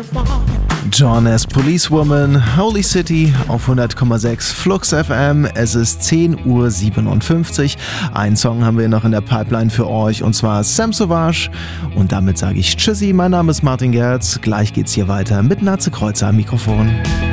John S. Policewoman, Holy City auf 100,6 Flux FM. Es ist 10:57 Uhr. Einen Song haben wir noch in der Pipeline für euch und zwar Sam Sauvage. Und damit sage ich Tschüssi, mein Name ist Martin Gerz. Gleich geht's hier weiter mit Natze Kreuzer am Mikrofon.